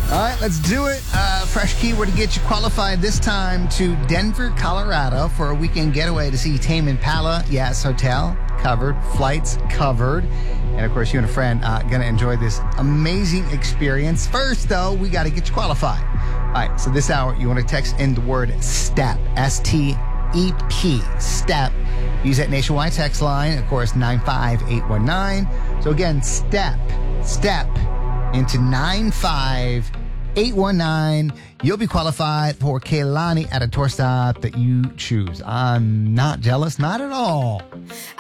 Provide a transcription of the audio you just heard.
All right, let's do it. Fresh keyword to get you qualified this time to Denver, Colorado for a weekend getaway to see Tame Impala. Yes, hotel covered, flights covered. And of course, you and a friend going to enjoy this amazing experience. First, though, we got to get you qualified. All right, so this hour, you want to text in the word STEP, S-T-E-P, STEP. Use that nationwide text line, of course, 95819. So again, STEP into 95819. You'll be qualified for Kehlani at a tour stop that you choose. I'm not jealous, not at all.